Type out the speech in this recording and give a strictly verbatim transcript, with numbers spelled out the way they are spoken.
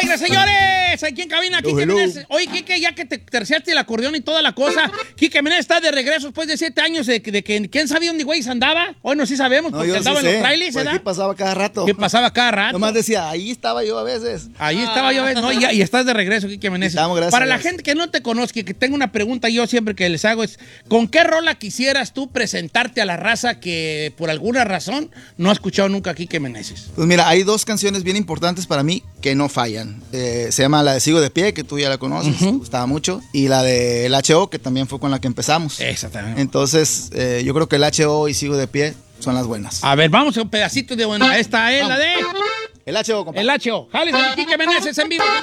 tardes, señores. Aquí en cabina, Quique Meneses. Oye, Quique, ya que te terciaste el acordeón y toda la cosa, Quique Meneses está de regreso después de siete años de, de que quién sabía dónde güey andaba. Hoy no sí sabemos, porque no, andaba sí en los sé. trailers, Pues ¿verdad? aquí pasaba cada rato. ¿Qué pasaba cada rato? Nomás decía, ahí estaba yo a veces. Ahí estaba yo, no, y, y estás de regreso, Quique Meneses. Estamos, gracias. Para la gente que no te conozca, que tengo una pregunta yo siempre que les hago es, ¿con qué rola quisieras tú presentarte a la raza que por alguna razón no ha escuchado nunca a Quique Meneses? Pues mira, hay dos canciones bien importantes para mí que no fallan. Eh, se llama la de Sigo de Pie, que tú ya la conoces, Uh-huh. me gustaba mucho, y la de El H O, que también fue con la que empezamos. Exactamente. Entonces, eh, yo creo que El H O y Sigo de Pie son las buenas. A ver, vamos a un pedacito de bueno. Esta es la de El H O, compadre. el H O. Jales, Quique Meneses en vivo.